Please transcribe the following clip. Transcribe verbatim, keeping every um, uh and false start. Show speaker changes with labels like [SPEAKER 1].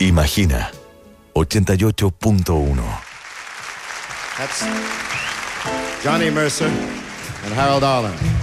[SPEAKER 1] Imagina ochenta y ocho punto uno.
[SPEAKER 2] That's Johnny Mercer and Harold Arlen.